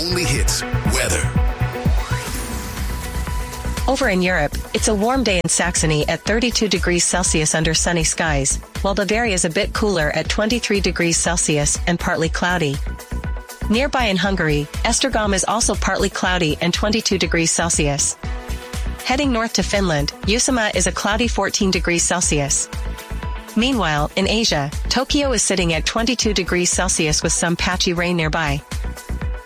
only hits, weather. Over in Europe, it's a warm day in Saxony at 32 degrees Celsius under sunny skies, while Bavaria is a bit cooler at 23 degrees Celsius and partly cloudy. Nearby in Hungary, Esztergom is also partly cloudy and 22 degrees Celsius. Heading north to Finland, Uusimaa is a cloudy 14 degrees Celsius. Meanwhile, in Asia, Tokyo is sitting at 22 degrees Celsius with some patchy rain nearby.